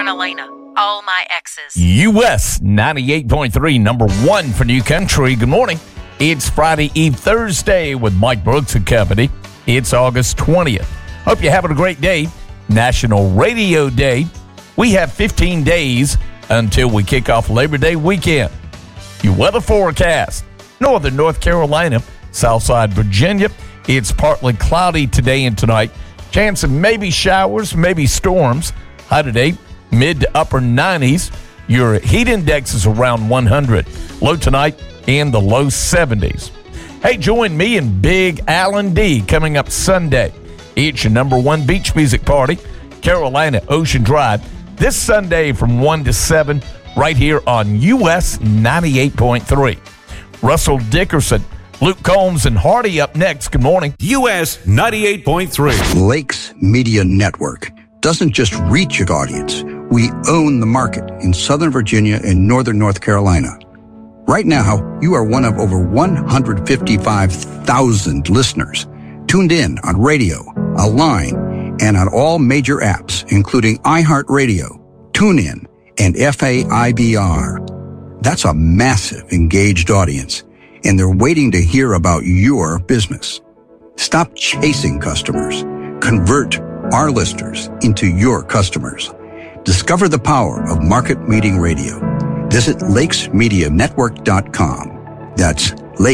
Elena. All my exes. US 98.3, number one for New Country. Good morning. It's Friday Eve Thursday with Mike Brooks and company. It's August 20th. Hope you're having a great day. National Radio Day. We have 15 days until we kick off Labor Day weekend. Your weather forecast. Northern North Carolina, Southside Virginia. It's partly cloudy today and tonight. Chance of maybe showers, maybe storms. High today, mid to upper 90s. Your heat index is around 100. Low tonight in the low 70s. Hey, join me and Big Alan D coming up Sunday. It's your number one beach music party, Carolina Ocean Drive, this Sunday from 1 to 7 right here on US 98.3. Russell Dickerson, Luke Combs, and Hardy up next. Good morning. US 98.3. Lakes Media Network doesn't just reach its audience. We own the market in Southern Virginia and Northern North Carolina. Right now, you are one of over 155,000 listeners tuned in on radio, online, and on all major apps, including iHeartRadio, TuneIn, and FAIBR. That's a massive engaged audience, and they're waiting to hear about your business. Stop chasing customers. Convert our listeners into your customers. Discover the power of market meeting radio. Visit lakesmedianetwork.com. That's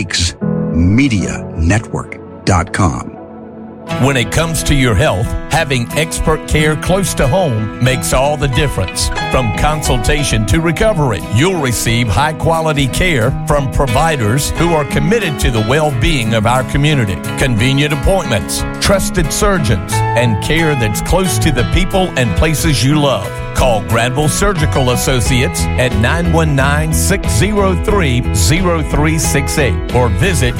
lakesmedianetwork.com. When it comes to your health, having expert care close to home makes all the difference. From consultation to recovery, you'll receive high-quality care from providers who are committed to the well-being of our community. Convenient appointments, trusted surgeons, and care that's close to the people and places you love. Call Granville Surgical Associates at 919-603-0368 or visit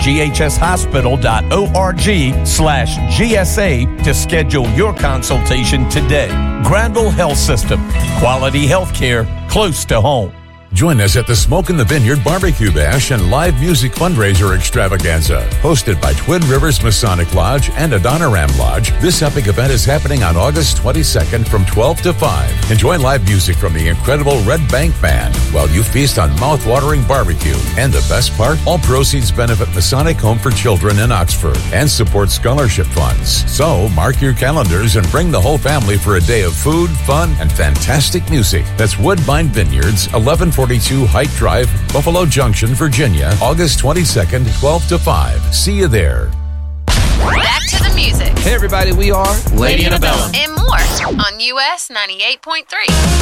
ghshospital.org/GSA to schedule your consultation today. Granville Health System. Quality health care close to home. Join us at the Smoke in the Vineyard Barbecue Bash and live music fundraiser extravaganza. Hosted by Twin Rivers Masonic Lodge and Adoniram Lodge, this epic event is happening on August 22nd from 12 to 5. Enjoy live music from the incredible Red Bank Band while you feast on mouth-watering barbecue. And the best part, all proceeds benefit Masonic Home for Children in Oxford and support scholarship funds. So mark your calendars and bring the whole family for a day of food, fun, and fantastic music. That's Woodbine Vineyards, 1142 Height Drive, Buffalo Junction, Virginia, August 22nd, 12 to 5. See you there. Back to the music. Hey everybody, we are Lady Annabella. And more on US 98.3.